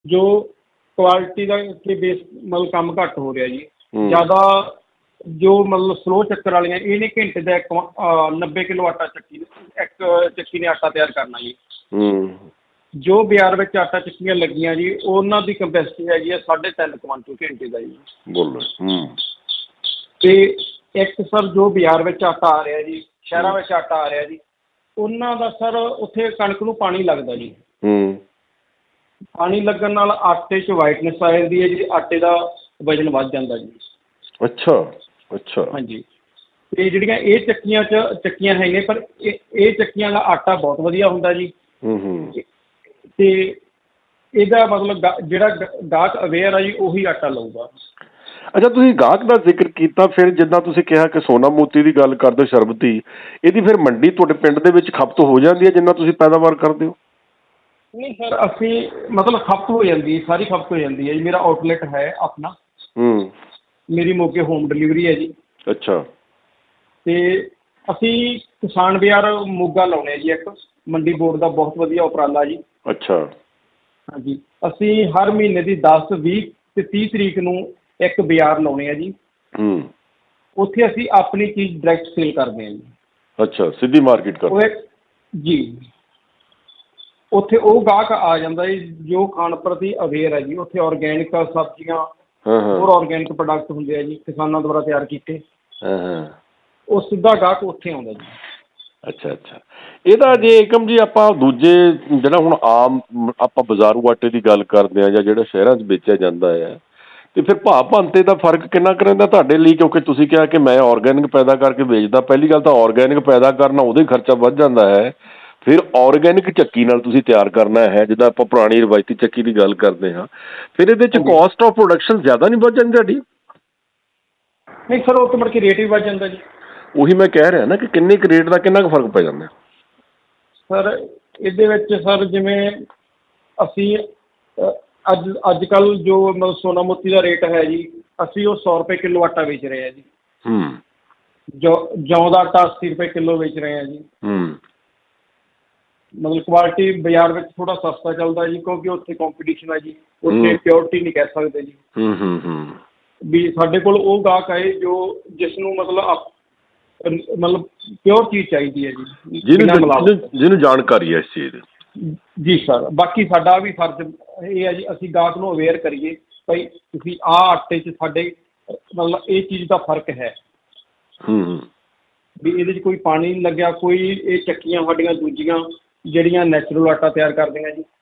ਜੋ ਕੁਆਲਿਟੀ ਦਾ ਕਿ ਬੇਸ ਮਤਲਬ ਕੰਮ ਘੱਟ ਹੋ ਰਿਹਾ ਜੀ। ਜ਼ਿਆਦਾ ਜੋ ਮਤਲਬ ਸਲੋ ਚੱਕਰ ਵਾਲੀਆਂ ਇਹਨੇ ਘੰਟੇ ਦਾ 90 ਕਿਲੋ ਆਟਾ ਇੱਕ ਚੱਕੀ ਨੇ ਆਟਾ ਤਿਆਰ ਕਰਨਾ ਜੀ। ਜੋ ਬਾਜ਼ਾਰ ਵਿੱਚ ਆਟਾ ਚੱਕੀਆਂ ਲੱਗੀਆਂ ਜੀ ਉਹਨਾਂ ਦੀ ਕੰਪੈਸਿਟੀ ਹੈਗੀ ਆ 3.5 ਕੁਆਂਟਲ ਘੰਟੇ ਦਾ ਜੀ। ਅਤੇ ਇੱਕ ਸਰ ਜੋ ਬਾਜ਼ਾਰ ਵਿੱਚ ਆਟਾ ਆ ਰਿਹਾ ਜੀ, ਸ਼ਹਿਰਾਂ ਵਿੱਚ ਆਟਾ ਆ ਰਿਹਾ ਜੀ, ਉਹਨਾਂ ਦਾ ਸਰ ਉੱਥੇ ਕਣਕ ਨੂੰ ਪਾਣੀ ਲੱਗਦਾ ਜੀ। ਪਾਣੀ ਲੱਗਣ ਨਾਲ ਆਟੇ 'ਚ ਵਾਈਟਨੈਸ ਆ ਜਾਂਦੀ ਹੈ ਜੀ, ਆਟੇ ਦਾ ਵਜ਼ਨ ਵੱਧ ਜਾਂਦਾ ਜੀ। ਅੱਛਾ ਅੱਛਾ। ਹਾਂਜੀ। ਅਤੇ ਜਿਹੜੀਆਂ ਇਹ ਚੱਕੀਆਂ ਹੈਗੀਆਂ ਪਰ ਇਹ ਚੱਕੀਆਂ ਦਾ ਆਟਾ ਬਹੁਤ ਵਧੀਆ ਹੁੰਦਾ ਜੀ। ਅਤੇ ਇਹਦਾ ਮਤਲਬ ਜਿਹੜਾ ਗਾਹਕ ਅਵੇਅਰ ਆ ਜੀ ਉਹੀ ਆਟਾ ਲਊਗਾ। ਅੱਛਾ, ਤੁਸੀਂ ਗਾਹਕ ਦਾ ਜ਼ਿਕਰ ਕੀਤਾ, ਫਿਰ ਜਿੱਦਾਂ ਤੁਸੀਂ ਕਿਹਾ ਕਿ ਸੋਨਾ ਮੋਤੀ ਦੀ ਗੱਲ ਕਰਦੇ ਹੋ, ਸ਼ਰਬਤੀ, ਇਹਦੀ ਫਿਰ ਮੰਡੀ ਤੁਹਾਡੇ ਪਿੰਡ ਦੇ ਵਿੱਚ ਖਪਤ ਹੋ ਜਾਂਦੀ ਹੈ ਜਿੰਨਾ ਤੁਸੀਂ ਪੈਦਾਵਾਰ ਕਰਦੇ ਹੋ? ਨਹੀਂ ਸਰ, ਅਸੀਂ ਮਤਲਬ ਖਪਤ ਹੋ ਜਾਂਦੀ ਹੈ, ਸਾਰੀ ਖਪਤ ਹੋ ਜਾਂਦੀ ਹੈ ਜੀ। ਮੇਰਾ ਆਊਟਲੈਟ ਹੈ ਆਪਣਾ। ਮੇਰੀ ਮੋਗੇ ਹੋਮ ਡਿਲੀਵਰੀ ਹੈ ਜੀ। ਅੱਛਾ। ਅਤੇ ਅਸੀਂ ਕਿਸਾਨ ਬਾਜ਼ਾਰ ਮੋਗਾ ਲਾਉਂਦੇ ਹਾਂ ਜੀ, ਇੱਕ ਮੰਡੀ ਬੋਰਡ ਦਾ ਬਹੁਤ ਵਧੀਆ ਉਪਰਾਲਾ ਜੀ। ਅੱਛਾ। ਹਾਂਜੀ, ਅਸੀਂ ਹਰ ਮਹੀਨੇ ਦੀ 10, 20 ਅਤੇ 30 ਤਰੀਕ ਨੂੰ ਇੱਕ ਬਾਜ਼ਾਰ ਲਾਉਂਦੇ ਹਾਂ ਜੀ। ਉੱਥੇ ਅਸੀਂ ਆਪਣੀ ਚੀਜ਼ ਡਾਇਰੈਕਟ ਸੇਲ ਕਰਦੇ ਹਾਂ ਜੀ। ਅੱਛਾ, ਸਿੱਧੀ ਮਾਰਕੀਟ ਕਰਦੇ ਜੀ। ਉੱਥੇ ਉਹ ਗਾਹਕ ਆ ਜਾਂਦਾ ਜੀ ਜੋ ਖਾਣ ਪ੍ਰਤੀ ਅਵੇਅਰ ਹੈ ਜੀ। ਉੱਥੇ ਔਰਗੈਨਿਕ ਸਬਜ਼ੀਆਂ, ਹੋਰ ਔਰਗੈਨਿਕ ਪ੍ਰੋਡਕਟ ਹੁੰਦੇ ਆ ਜੀ ਕਿਸਾਨਾਂ ਦੁਆਰਾ ਤਿਆਰ ਕੀਤੇ। ਉਹ ਸਿੱਧਾ ਗਾਹਕ ਉੱਥੇ ਆਉਂਦਾ ਜੀ। ਅੱਛਾ ਅੱਛਾ। ਇਹਦਾ ਜੇ ਏਕਮ ਜੀ ਆਪਾਂ ਦੂਜੇ ਜਿਹੜਾ ਹੁਣ ਆਮ ਆਪਾਂ ਬਾਜ਼ਾਰੂ ਆਟੇ ਦੀ ਗੱਲ ਕਰਦੇ ਹਾਂ ਜਾਂ ਜਿਹੜਾ ਸ਼ਹਿਰਾਂ 'ਚ ਵੇਚਿਆ ਜਾਂਦਾ ਹੈ, ਅਤੇ ਫਿਰ ਭਾਅ ਭੰਤੇ ਦਾ ਫਰਕ ਕਿੰਨਾ ਕੁ ਰਹਿੰਦਾ ਤੁਹਾਡੇ ਲਈ? ਕਿਉਂਕਿ ਤੁਸੀਂ ਕਿਹਾ ਕਿ ਮੈਂ ਔਰਗੈਨਿਕ ਪੈਦਾ ਕਰਕੇ ਵੇਚਦਾ। ਪਹਿਲੀ ਗੱਲ ਤਾਂ ਔਰਗੈਨਿਕ ਪੈਦਾ ਕਰਨਾ ਉਹਦਾ ਹੀ ਖਰਚਾ ਵੱਧ ਜਾਂਦਾ ਹੈ, ਫਿਰ ਔਰਗੈਨਿਕ ਚੱਕੀ ਨਾਲ ਤੁਸੀਂ ਤਿਆਰ ਕਰਨਾ ਹੈ, ਜਿੱਦਾਂ ਆਪਾਂ ਪੁਰਾਣੀ ਰਵਾਇਤੀ ਚੱਕੀ ਦੀ ਗੱਲ ਕਰਦੇ ਹਾਂ, ਫਿਰ ਇਹਦੇ 'ਚ ਕੋਸਟ ਆਫ ਪ੍ਰੋਡਕਸ਼ਨ ਜ਼ਿਆਦਾ ਨਹੀਂ ਵੱਧ ਜਾਂਦੀ ਤੁਹਾਡੀ? ਨਹੀਂ ਸਰ, ਉਹ ਤਾਂ ਮੁੜ ਕੇ ਰੇਟ ਵੀ ਵੱਧ ਜਾਂਦਾ ਜੀ। ਉਹੀ ਮੈਂ ਕਹਿ ਰਿਹਾ ਨਾ ਕਿ ਕਿੰਨੇ ਕੁ ਰੇਟ ਦਾ ਕਿੰਨਾ ਕੁ ਫਰਕ ਪੈ ਜਾਂਦਾ ਸਰ? ਇਹਦੇ ਵਿੱਚ ਸਰ ਜਿਵੇਂ ਅਸੀਂ ਅੱਜ ਕੱਲ੍ਹ ਜੋ ਮਤਲਬ ਸੋਨਾ ਮੋਤੀ ਦਾ ਰੇਟ ਹੈ ਜੀ, ਅਸੀਂ ਉਹ 100 ਰੁਪਏ ਕਿਲੋ ਆਟਾ ਵੇਚ ਰਹੇ ਹਾਂ ਜੀ। ਜੌਂ ਦਾ ਆਟਾ 80 ਰੁਪਏ ਕਿਲੋ ਵੇਚ ਰਹੇ ਹਾਂ ਜੀ। ਮਤਲਬ ਕੁਆਲਿਟੀ ਬਾਜ਼ਾਰ ਵਿੱਚ ਥੋੜ੍ਹਾ ਸਸਤਾ ਚੱਲਦਾ ਜੀ, ਕਿਉਂਕਿ ਉੱਥੇ ਕੰਪੀਟੀਸ਼ਨ ਹੈ ਜੀ। ਉੱਥੇ ਪਿਓਰਟੀ ਨਹੀਂ ਕਹਿ ਸਕਦੇ ਜੀ। ਵੀ ਸਾਡੇ ਕੋਲ ਉਹ ਗਾਹਕ ਆਏ ਜਿਸ ਨੂੰ ਮਤਲਬ ਪਿਓਰ ਚੀਜ਼ ਚਾਹੀਦੀ ਹੈ ਜੀ, ਜਿਹਨੂੰ ਜਾਣਕਾਰੀ ਹੈ ਇਸ ਚੀਜ਼ ਦੀ। ਜੀ ਸਰ, ਬਾਕੀ ਸਾਡਾ ਵੀ ਫਰਜ਼ ਇਹ ਹੈ ਜੀ, ਅਸੀਂ ਗਾਹਕ ਨੂੰ ਅਵੇਅਰ ਕਰੀਏ ਭਾਈ ਤੁਸੀਂ ਆਹ ਆਟੇ 'ਚ ਸਾਡੇ ਮਤਲਬ ਇਹ ਚੀਜ਼ ਦਾ ਫਰਕ ਹੈ ਵੀ ਇਹਦੇ 'ਚ ਕੋਈ ਪਾਣੀ ਨਹੀਂ ਲੱਗਿਆ, ਕੋਈ ਇਹ ਚੱਕੀਆਂ ਸਾਡੀਆਂ ਦੂਜੀਆਂ ਜਿਹੜੀਆਂ ਨੈਚੁਰਲ ਆਟਾ ਤਿਆਰ ਕਰਦੀਆਂ ਜੀ।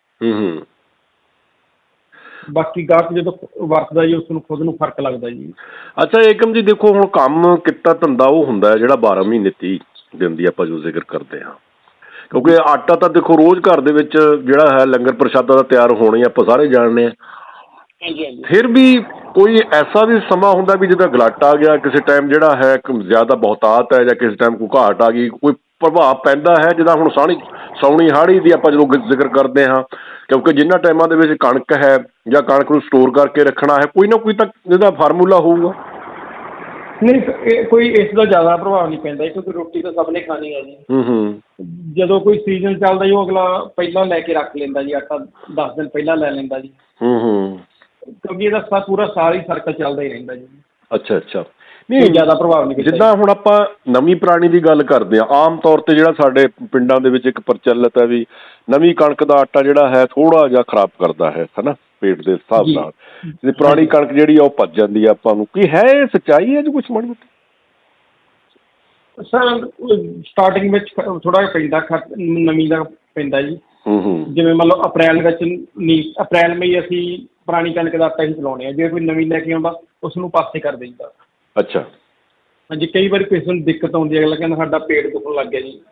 ਬਾਕੀ ਗਾਹਕ ਜਦੋਂ ਵਰਤਦਾ ਜੀ ਉਸ ਨੂੰ ਖੁਦ ਨੂੰ ਫਰਕ ਲੱਗਦਾ ਜੀ। ਅੱਛਾ ਏਕਮ ਜੀ, ਦੇਖੋ ਹੁਣ ਕੰਮ ਕਿੱਤਾ ਧੰਦਾ ਉਹ ਹੁੰਦਾ ਜਿਹੜਾ 12 ਮਹੀਨੇ 30 ਦਿਨ ਦੀ ਆਪਾਂ ਜੋ ਜ਼ਿਕਰ ਕਰਦੇ ਹਾਂ, ਕਿਉਂਕਿ ਆਟਾ ਤਾਂ ਦੇਖੋ ਰੋਜ਼ ਘਰ ਦੇ ਵਿੱਚ ਜਿਹੜਾ ਹੈ ਲੰਗਰ ਪ੍ਰਸ਼ਾਦਾ ਦਾ ਤਿਆਰ ਹੋਣਾ ਹੀ ਆਪਾਂ ਸਾਰੇ ਜਾਣਦੇ ਹਾਂ। ਫਿਰ ਵੀ ਕੋਈ ਐਸਾ ਵੀ ਸਮਾਂ ਹੁੰਦਾ ਵੀ ਜਿੱਦਾਂ ਗਲਾਟ ਆ ਗਿਆ, ਕਿਸੇ ਟਾਈਮ ਜਿਹੜਾ ਹੈ ਜ਼ਿਆਦਾ ਬਹੁਤਾਤ ਹੈ, ਜਾਂ ਕਿਸੇ ਟਾਈਮ ਕੋਈ ਘਾਟ ਆ ਗਈ, ਕੋਈ ਪ੍ਰਭਾਵ ਪੈਂਦਾ ਹੈ? ਜਿੱਦਾਂ ਹੁਣ ਸਾਉਣੀ ਹਾੜੀ ਦੀ ਆਪਾਂ ਜਦੋਂ ਜ਼ਿਕਰ ਕਰਦੇ ਹਾਂ, ਕਿਉਂਕਿ ਜਿਨ੍ਹਾਂ ਟਾਈਮਾਂ ਦੇ ਵਿੱਚ ਕਣਕ ਹੈ ਜਾਂ ਕਣਕ ਨੂੰ ਸਟੋਰ ਕਰਕੇ ਰੱਖਣਾ ਹੈ, ਕੋਈ ਨਾ ਕੋਈ ਤਾਂ ਇਹਦਾ ਫਾਰਮੂਲਾ ਹੋਊਗਾ। ਨਹੀਂ, ਕੋਈ ਇਸ ਦਾ ਜ਼ਿਆਦਾ ਪ੍ਰਭਾਵ ਨਹੀਂ ਪੈਂਦਾ ਕਿਉਂਕਿ ਰੋਟੀ ਤਾਂ ਸਭ ਨੇ ਖਾਣੀ ਹੈ ਜੀ। ਜਦੋਂ ਕੋਈ ਸੀਜ਼ਨ ਚੱਲਦਾ ਜੀ ਉਹ ਅਗਲਾ ਪਹਿਲਾਂ ਲੈ ਕੇ ਰੱਖ ਲੈਂਦਾ ਜੀ, ਆਟਾ 10 ਦਿਨ ਪਹਿਲਾਂ ਲੈ ਲੈਂਦਾ ਜੀ, ਕਿਉਂਕਿ ਇਹਦਾ ਪੂਰਾ ਸਾਲ ਹੀ ਸਰਕਲ ਚੱਲਦਾ ਹੀ ਰਹਿੰਦਾ ਜੀ। ਅੱਛਾ ਅੱਛਾ। ਨਹੀਂ, ਜ਼ਿਆਦਾ ਪ੍ਰਭਾਵ ਨਹੀਂ। ਜਿੱਦਾਂ ਹੁਣ ਆਪਾਂ ਨਵੀਂ ਪੁਰਾਣੀ ਦੀ ਗੱਲ ਕਰਦੇ ਹਾਂ, ਆਮ ਤੌਰ 'ਤੇ ਜਿਹੜਾ ਸਾਡੇ ਪਿੰਡਾਂ ਦੇ ਵਿੱਚ ਇੱਕ ਪ੍ਰਚਲਿਤ ਹੈ ਵੀ ਨਵੀਂ ਕਣਕ ਦਾ ਆਟਾ ਜਿਹੜਾ ਹੈ ਥੋੜ੍ਹਾ ਜਿਹਾ ਖਰਾਬ ਕਰਦਾ ਹੈ ਨਾ ਪੇਟ ਦੇ ਹਿਸਾਬ ਨਾਲ, ਅਤੇ ਪੁਰਾਣੀ ਕਣਕ ਜਿਹੜੀ ਆ ਉਹ ਪਚ ਜਾਂਦੀ ਹੈ ਆਪਾਂ ਨੂੰ। ਕੀ ਹੈ ਇਹ ਸੱਚਾਈ ਹੈ ਜੀ ਕੁਛ ਮਾੜੀ ਮੋਟੀ? ਸਰ ਸਟਾਰਟਿੰਗ ਵਿੱਚ ਥੋੜ੍ਹਾ ਜਿਹਾ ਪੈਂਦਾ ਨਵੀਂ ਦਾ ਪੈਂਦਾ ਜੀ। ਜਿਵੇਂ ਮੰਨ ਲਓ ਅਪ੍ਰੈਲ ਮਈ ਅਸੀਂ ਪੁਰਾਣੀ ਕਣਕ ਦਾ ਆਟਾ ਹੀ ਚਲਾਉਂਦੇ ਹਾਂ। ਜੇ ਕੋਈ ਨਵੀਂ ਲੈ ਕੇ ਆਉਂਦਾ ਉਸ ਨੂੰ ਪਾਸੇ ਕਰ ਦਈਦਾ। ਅੱਛਾ। ਹਾਂਜੀ, ਕਈ ਵਾਰੀ ਕਿਸੇ ਨੂੰ ਦਿੱਕਤ ਆਉਂਦੀ ਹੈ, ਅਗਲਾ ਕਹਿੰਦਾ ਸਾਡਾ ਪੇਟ ਦੁਖਣ ਲੱਗ ਗਿਆ ਜੀ।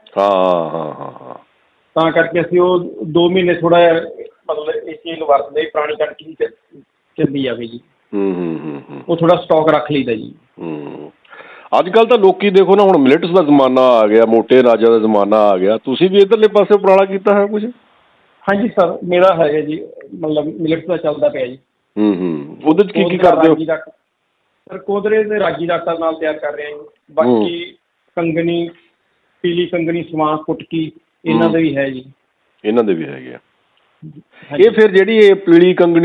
ਤਾਂ ਕਰਕੇ ਅਸੀਂ ਉਹ 2 ਮਹੀਨੇ ਥੋੜ੍ਹਾ ਜਿਹਾ ਮਤਲਬ ਇਸ ਚੀਜ਼ ਨੂੰ ਵਰਤਦੇ, ਪੁਰਾਣੀ ਕਣਕ ਹੀ ਚੱਲੀ ਜਾਵੇ ਜੀ। ਉਹ ਥੋੜ੍ਹਾ ਸਟਾਕ ਰੱਖ ਲਈਦਾ ਜੀ। ਅੱਜ ਕੱਲ੍ਹ ਤਾਂ ਲੋਕੀ ਦੇਖੋ ਨਾ, ਹੁਣ ਮਿਲਟਸ ਦਾ ਜ਼ਮਾਨਾ ਆ ਗਿਆ, ਮੋਟੇ ਅਨਾਜਾਂ ਦਾ ਜ਼ਮਾਨਾ ਆ ਗਿਆ, ਤੁਸੀਂ ਵੀ ਇੱਧਰਲੇ ਪਾਸੇ ਉਪਰਾਲਾ ਕੀਤਾ ਹੈ ਕੁਛ? ਹਾਂਜੀ ਸਰ, ਮੇਰਾ ਹੈਗਾ ਜੀ, ਮਤਲਬ ਮਿਲਟਸ ਦਾ ਚੱਲਦਾ ਪਿਆ ਜੀ। ਉਹਦੇ 'ਚ ਕੀ ਕਰਦੇ ਹੋ? ਸਰ ਕੋਦਰੇ ਅਤੇ ਰਾਗੀ ਦਾ ਆਟਾ ਨਾਲ ਤਿਆਰ ਕਰ ਰਹੇ ਹਾਂ ਜੀ। ਬਾਕੀ ਕੰਗਣੀ, ਪੀਲੀ ਕੰਗਣੀ, ਸਵਾਂਗ, ਕੁਟਕੀ ਇਹਨਾਂ ਦੇ ਵੀ ਹੈ ਜੀ। ਇਹਨਾਂ ਦੇ ਵੀ ਹੈਗੇ ਆ। ਇਹ ਫਿਰ ਜਿਹੜੀ ਇਹ ਪੀਲੀ ਕੰਗਣੀ